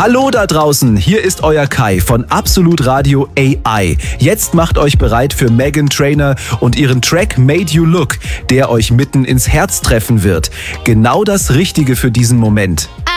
Hallo da draußen, hier ist euer Kai von Absolut Radio AI. Jetzt macht euch bereit für Meghan Trainor und ihren Track Made You Look, der euch mitten ins Herz treffen wird. Genau das Richtige für diesen Moment.